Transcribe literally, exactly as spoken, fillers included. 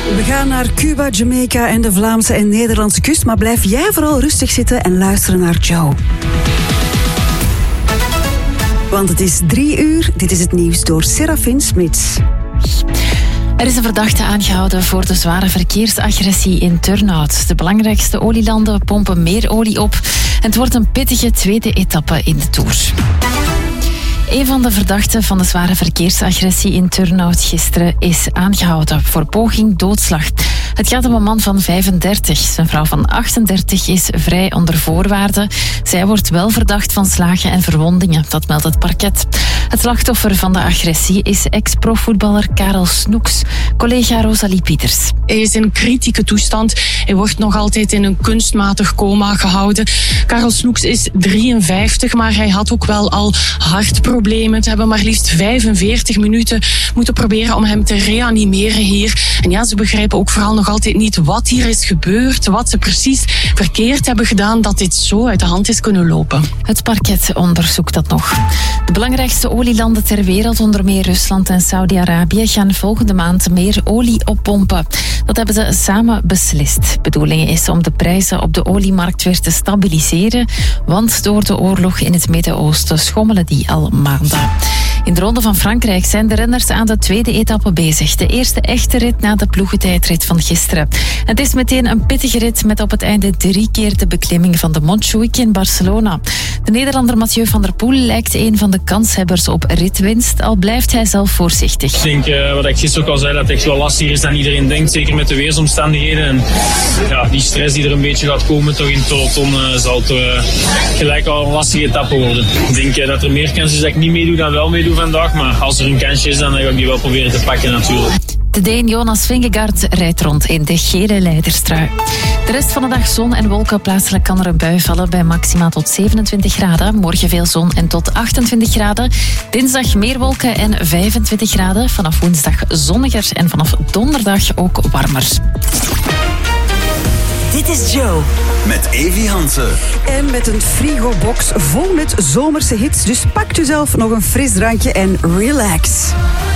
We gaan naar Cuba, Jamaica en de Vlaamse en Nederlandse kust. Maar blijf jij vooral rustig zitten en luisteren naar Joe. Want het is drie uur. Dit is het nieuws door Serafin Smits. Er is een verdachte aangehouden voor de zware verkeersagressie in Turnhout. De belangrijkste olielanden pompen meer olie op. En het wordt een pittige tweede etappe in de Tour. Een van de verdachten van de zware verkeersagressie in Turnhout gisteren is aangehouden voor poging doodslag. Het gaat om een man van vijfendertig. Zijn vrouw van achtendertig is vrij onder voorwaarden. Zij wordt wel verdacht van slagen en verwondingen, dat meldt het parket. Het slachtoffer van de agressie is ex-profvoetballer Karel Snoeks. Collega Rosalie Pieters. Hij is in kritieke toestand. Hij wordt nog altijd in een kunstmatig coma gehouden. Karel Snoeks is drieënvijftig, maar hij had ook wel al hartproblemen. Ze hebben maar liefst vijfenveertig minuten moeten proberen om hem te reanimeren hier. En ja, ze begrijpen ook vooral nog altijd niet wat hier is gebeurd, wat ze precies verkeerd hebben gedaan, dat dit zo uit de hand is kunnen lopen. Het parket onderzoekt dat nog. De belangrijkste olielanden ter wereld, onder meer Rusland en Saudi-Arabië, gaan volgende maand meer olie oppompen. Dat hebben ze samen beslist. De bedoeling is om de prijzen op de oliemarkt weer te stabiliseren, want door de oorlog in het Midden-Oosten schommelen die al maanden. In de Ronde van Frankrijk zijn de renners aan de tweede etappe bezig. De eerste echte rit na de ploegentijdrit van gisteren. Het is meteen een pittige rit met op het einde drie keer de beklimming van de Montjuïc in Barcelona. De Nederlander Mathieu van der Poel lijkt een van de kanshebbers op ritwinst, al blijft hij zelf voorzichtig. Ik denk, uh, wat ik gisteren ook al zei, dat het echt wel lastiger is dan iedereen denkt, zeker met de weersomstandigheden. En ja, die stress die er een beetje gaat komen toch in het peloton, uh, zal het uh, gelijk al een lastige etappe worden. Ik denk uh, dat er meer kans is dat ik niet meedoe dan wel meedoe vandaag, maar als er een kansje is, dan ga ik die wel proberen te pakken natuurlijk. De Deen Jonas Vingegaard rijdt rond in de gele leiderstrui. De rest van de dag zon en wolken. Plaatselijk kan er een bui vallen bij maxima tot zevenentwintig graden. Morgen veel zon en tot achtentwintig graden. Dinsdag meer wolken en vijfentwintig graden. Vanaf woensdag zonniger en vanaf donderdag ook warmer. Dit is Joe. Met Evi Hansen. En met een frigobox vol met zomerse hits. Dus pakt u zelf nog een fris drankje en relax.